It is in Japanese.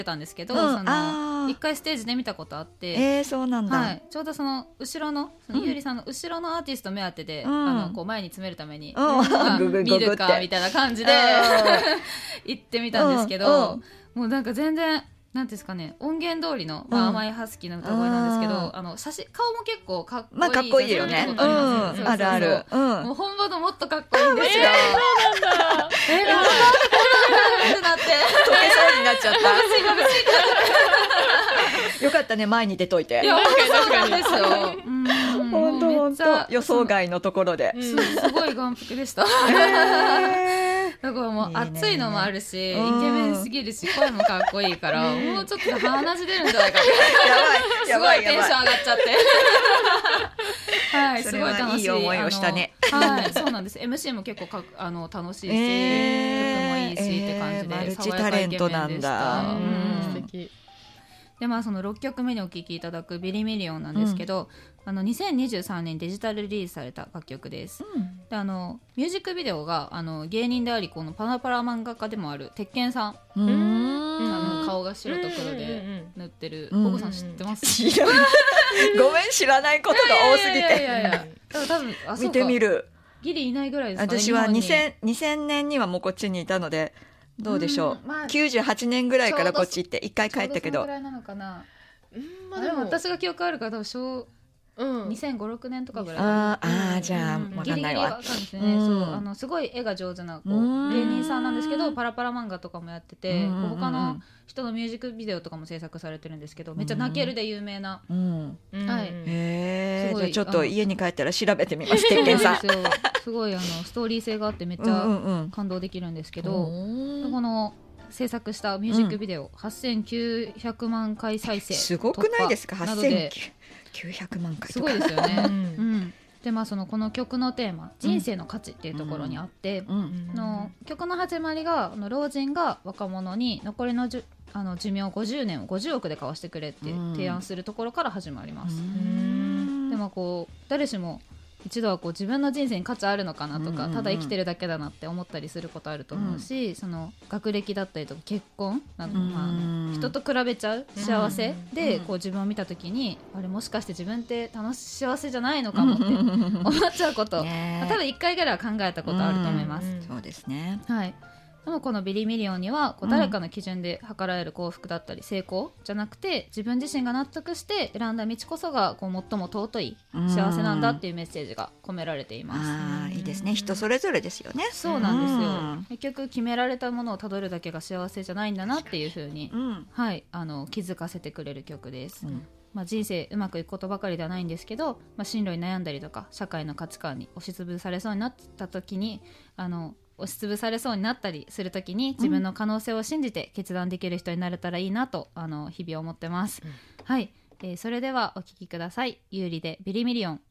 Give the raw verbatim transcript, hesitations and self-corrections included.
たんですけど、 うん、 その一回ステージで見たことあって、 えー、そうなんだ、 はい、ちょうどその後ろ の, そのゆうりさんの後ろのアーティスト目当てで、うん、あのこう前に詰めるために、うんまあ、ググググ見るかみたいな感じで行ってみたんですけど、うん、もうなんか全然なんですかね、音源通りの、まあ、甘いハスキーな歌声なんですけど、うん、あの写真顔も結構かっこいい、 まあ、かっこいいよね、うん、あるある、うん、 もう本場のもっとかっこいいんですよ、 えー、そうなんだえー、なんでこんなになって溶けそうになっちゃったよかったね、前に出といて。 いやそうなんですよ、 本当本当予想外のところで、 うん、す, すごい眼福でした、えー、だからもう熱いのもあるし、いいね、イケメンすぎるし声もかっこいいから、もうちょっと鼻血出るんじゃないかってやばいすごいテンション上がっちゃってはいすごい楽しい、いい思いをしたね、 はい、そうなんです。 エムシー も結構かあの楽しいし、えー、曲もいいし、えー、って感じで、 マルチタレントなんだ、うん、 素敵で、まあ、そのろっきょくめにお聴きいただくビリミリオンなんですけど、うん、あのにせんにじゅうさんねんデジタルリリースされた楽曲です、うん、であのミュージックビデオがあの芸人でありこのパラパラ漫画家でもある鉄拳さん、うん、あの顔が白と黒で塗ってる、うん、ボコさん知ってます？ 知らないごめん、知らないことが多すぎて、いやいやいやいや多分あそうか見てみる、 ギリいないぐらいですかね。 私は にせん, にせんねんにはもうこっちにいたのでどうでしょう、うんまあ、きゅうじゅうはちねんぐらいからこっち行って一回帰ったけど、 ちょうどそのぐらいなのかな、うんまあ、でも私が記憶あるから小、うん、にせんご、ろくねんとかぐらい、 ああ、うん、じゃあ、うん、分かんないわ、 ギリギリわかんですね、うん、そうあのすごい絵が上手なこう芸人さんなんですけど、パラパラ漫画とかもやってて、うん、他の人のミュージックビデオとかも制作されてるんですけど、めっちゃ泣けるで有名な、うんはい、 へー、じゃあちょっと家に帰ったら調べてみます。鉄拳さんすごいあのストーリー性があってめっちゃ感動できるんですけど、うんうん、この制作したミュージックビデオ、うん、はっせんきゅうひゃくまんかい再生すごくないですか？はっせんきゅうひゃくまんかいとかすごいですよね、うんうん、でまあそのこの曲のテーマ、人生の価値っていうところにあって、うん、の曲の始まりがあの老人が若者に残りのじゅあの寿命ごじゅうねんをごじゅうおくで買わしてくれって提案するところから始まります、うん、でもこう誰しも一度はこう自分の人生に価値あるのかなとか、うんうんうん、ただ生きてるだけだなって思ったりすることあると思うし、うん、その学歴だったりとか結婚なんか、まあ、うん、人と比べちゃう幸せでこう自分を見た時に、あれもしかして自分って楽し幸せじゃないのかもって思っちゃうことね、多分いっかいぐらいは考えたことあると思います、うんうん、 そうですね、 はい。でもこのビリミリオンにはこう誰かの基準で測られる幸福だったり成功じゃなくて、自分自身が納得して選んだ道こそがこう最も尊い幸せなんだっていうメッセージが込められています。 あ、いいですね、人それぞれですよね。 そうなんですよ、結局決められたものをたどるだけが幸せじゃないんだなっていう風に、うん、はい、あの気づかせてくれる曲です、うん。まあ、人生うまくいくことばかりではないんですけど、まあ、進路に悩んだりとか社会の価値観に押しつぶされそうになった時にあの押しつぶされそうになったりするときに自分の可能性を信じて決断できる人になれたらいいなとあの日々思ってます、うん、はい、えー、それではお聴きください。有利でビリミリオン。